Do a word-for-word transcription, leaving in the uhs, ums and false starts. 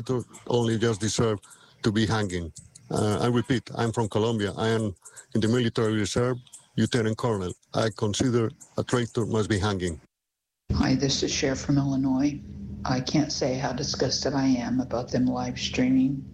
traitors only just deserve to be hanging. Uh, I repeat, I'm from Colombia. I am in the military reserve, lieutenant colonel. I consider a traitor must be hanging. Hi, this is Sheriff from Illinois. I can't say how disgusted I am about them live streaming